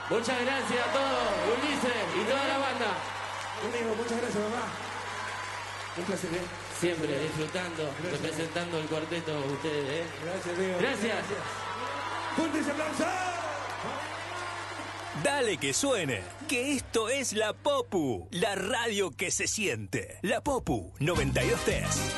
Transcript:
Muchas gracias a todos, Ulises y toda la banda. Amigo, muchas gracias, mamá. Un placer, ¿eh? Siempre disfrutando, Gracias. representando el cuarteto de ustedes, ¿eh? Gracias, amigo. Gracias. ¡Fuerte ese aplauso! Dale que suene, que esto es La Popu, la radio que se siente. La Popu 92.3.